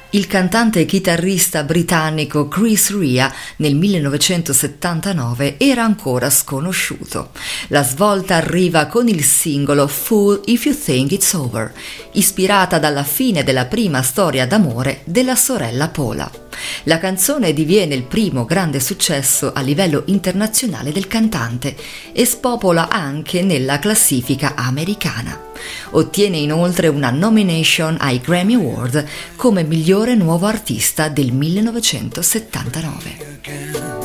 Il cantante e chitarrista britannico Chris Rea nel 1979 era ancora sconosciuto. La svolta arriva con il singolo Fool If You Think It's Over, ispirata dalla fine della prima storia d'amore della sorella Paula. La canzone diviene il primo grande successo a livello internazionale del cantante e spopola anche nella classifica americana. Ottiene inoltre una nomination ai Grammy Award come migliore nuovo artista del 1979.